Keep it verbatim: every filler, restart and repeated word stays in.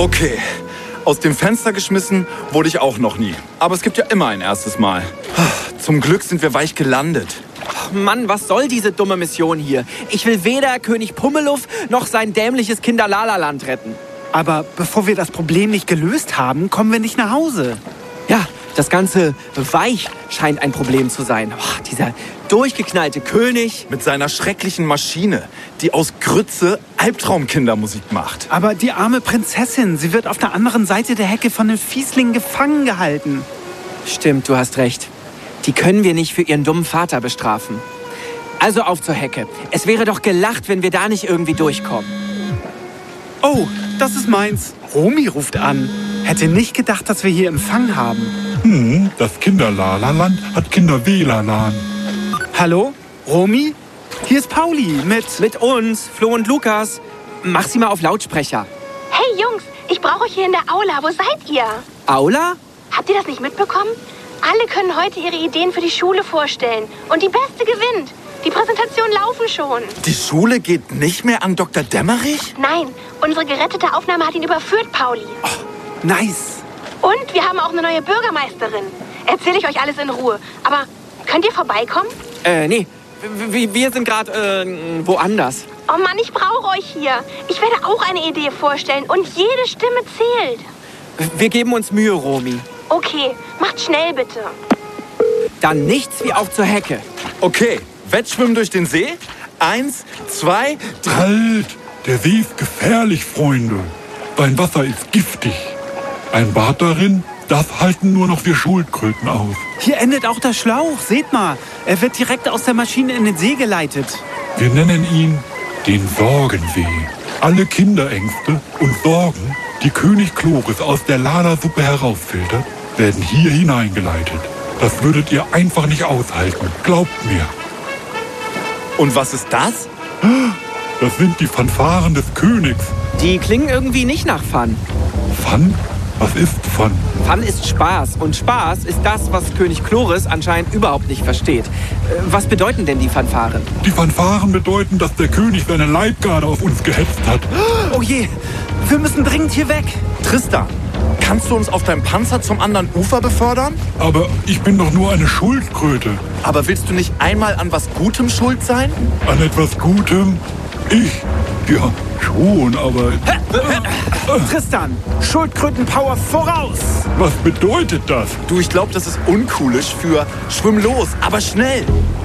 Okay, aus dem Fenster geschmissen wurde ich auch noch nie. Aber es gibt ja immer ein erstes Mal. Zum Glück sind wir weich gelandet. Mann, was soll diese dumme Mission hier? Ich will weder König Pummeluff noch sein dämliches Kinderlala-Land retten. Aber bevor wir das Problem nicht gelöst haben, kommen wir nicht nach Hause. Ja, das ganze Weich scheint ein Problem zu sein. Oh, dieser durchgeknallte König. Mit seiner schrecklichen Maschine, die aus Grütze Albtraumkindermusik macht. Aber die arme Prinzessin, sie wird auf der anderen Seite der Hecke von den Fieslingen gefangen gehalten. Stimmt, du hast recht. Die können wir nicht für ihren dummen Vater bestrafen. Also auf zur Hecke. Es wäre doch gelacht, wenn wir da nicht irgendwie durchkommen. Oh, das ist meins. Romy ruft an. Hätte nicht gedacht, dass wir hier Empfang haben. Hm, das Kinderlala-Land hat Kinder-W L A-Lan. Hallo? Romy? Hier ist Pauli mit... Mit uns, Flo und Lukas. Mach sie mal auf Lautsprecher. Hey Jungs, ich brauche euch hier in der Aula. Wo seid ihr? Aula? Habt ihr das nicht mitbekommen? Alle können heute ihre Ideen für die Schule vorstellen. Und die Beste gewinnt. Die Präsentationen laufen schon. Die Schule geht nicht mehr an Doktor Dämmerich? Nein, unsere gerettete Aufnahme hat ihn überführt, Pauli. Oh, nice. Und wir haben auch eine neue Bürgermeisterin. Erzähle ich euch alles in Ruhe. Aber könnt ihr vorbeikommen? Äh, nee. W- wir sind gerade, äh, woanders. Oh Mann, ich brauche euch hier. Ich werde auch eine Idee vorstellen und jede Stimme zählt. Wir geben uns Mühe, Romy. Okay, macht schnell bitte. Dann nichts wie auf zur Hecke. Okay, Wettschwimmen durch den See. Eins, zwei, drei. Halt! Der See ist gefährlich, Freunde. Sein Wasser ist giftig. Ein Bad darin, das halten nur noch wir Schildkröten aus. Hier endet auch der Schlauch. Seht mal, er wird direkt aus der Maschine in den See geleitet. Wir nennen ihn den Sorgensee. Alle Kinderängste und Sorgen, die König Chloris aus der Lala-Suppe herausfiltert, werden hier hineingeleitet. Das würdet ihr einfach nicht aushalten. Glaubt mir. Und was ist das? Das sind die Fanfaren des Königs. Die klingen irgendwie nicht nach Fun. Fun? Was ist Fun? Fun ist Spaß. Und Spaß ist das, was König Chloris anscheinend überhaupt nicht versteht. Äh, Was bedeuten denn die Fanfaren? Die Fanfaren bedeuten, dass der König seine Leibgarde auf uns gehetzt hat. Oh je, wir müssen dringend hier weg. Tristan, kannst du uns auf deinem Panzer zum anderen Ufer befördern? Aber ich bin doch nur eine Schildkröte. Aber willst du nicht einmal an was Gutem schuld sein? An etwas Gutem? Ich? Ja, schon, aber... Tristan, Schildkrötenpower voraus. Was bedeutet das? Du, ich glaube, das ist uncoolisch für Schwimm los, aber schnell.